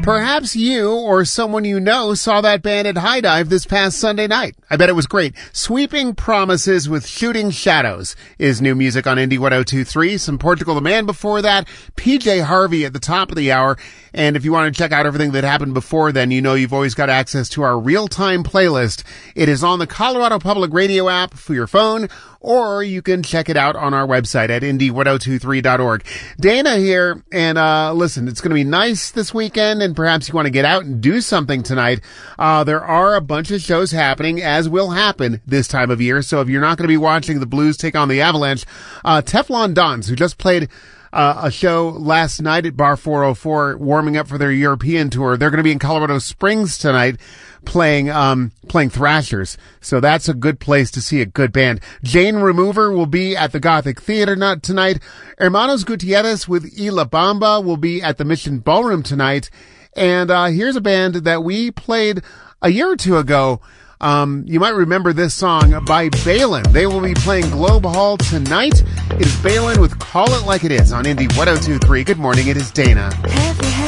Perhaps you or someone you know saw that band at High Dive this past Sunday night. I bet it was great. Sweeping Promises with Shooting Shadows is new music on Indie 102.3. Some Portugal the Man before that. PJ Harvey at the top of the hour. And if you want to check out everything that happened before then, you know you've always got access to our real-time playlist. It is on the Colorado Public Radio app for your phone, or you can check it out on our website at indie1023.org. Dana here, and listen, it's going to be nice this weekend, and perhaps you want to get out and do something tonight. There are a bunch of shows happening, as will happen this time of year, so if you're not going to be watching the Blues take on the Avalanche, Teflon Dons, who just played a show last night at Bar 404, warming up for their European tour. They're going to be in Colorado Springs tonight playing Thrashers. So that's a good place to see a good band. Jane Remover will be at the Gothic Theater tonight. Hermanos Gutierrez with Y La Bamba will be at the Mission Ballroom tonight. And here's a band that we played a year or two ago. You might remember this song by Balin. They will be playing Globe Hall tonight. It is Balin with Call It Like It Is on Indie 102.3. Good morning, it is Dana.